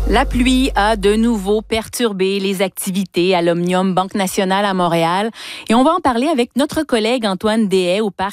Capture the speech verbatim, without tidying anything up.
La pluie a de nouveau perturbé les activités à l'Omnium Banque Nationale à Montréal et on va en parler avec notre collègue Antoine Deshaies au Parc